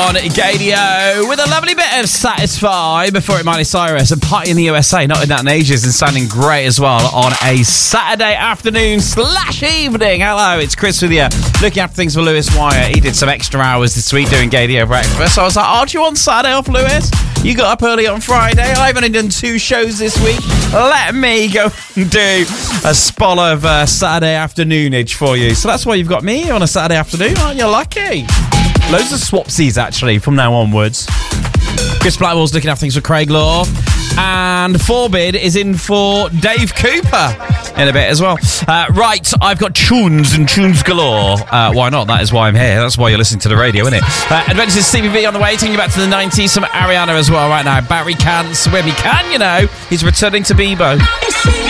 on Gadio with a lovely bit of Satisfy before it Miley Cyrus and Party in the USA, not in that in ages, and sounding great as well on a Saturday afternoon / evening. Hello, it's Chris with you, looking after things for Lewis Wyatt. He did some extra hours this week doing Gadio breakfast, so I was like, aren't you on Saturday off, Lewis? You got up early on Friday. I've only done 2 shows this week. Let me go and do a spot of Saturday afternoonage for you. So that's why you've got me on a Saturday afternoon. Aren't you lucky? Loads of swapsies, actually, from now onwards. Chris Blackwell's looking after things for Craig Law. And Forbid is in for Dave Cooper in a bit as well. Right, I've got tunes and tunes galore. Why not? That is why I'm here. That's why you're listening to the radio, isn't it? Adventures CBV on the way, taking you back to the 90s. Some Ariana as well right now. Barry Cants, when he can, you know. He's returning to Bebo.